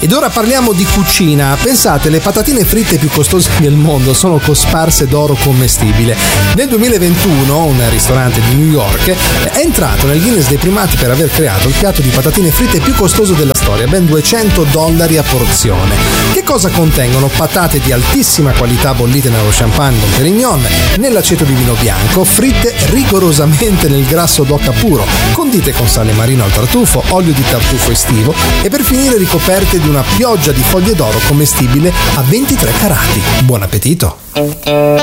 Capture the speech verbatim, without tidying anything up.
Ed ora parliamo di cucina. Pensate, le patatine fritte più costose del mondo sono cosparse d'oro commestibile. Nel duemilaventuno un ristorante di New York è entrato nel Guinness dei primati per aver creato il piatto di patatine fritte più costoso della storia, ben duecento dollari a porzione. Che cosa contengono? Patate di altissima qualità bollite nello champagne Dom Perignon, nell'aceto di vino bianco, fritte rigorosamente nel grasso d'oca puro, condite con sale marino al tartufo, olio di tartufo estivo e per finire ricoperte di una pioggia di foglie d'oro commestibile a ventitré carati. Buon appetito!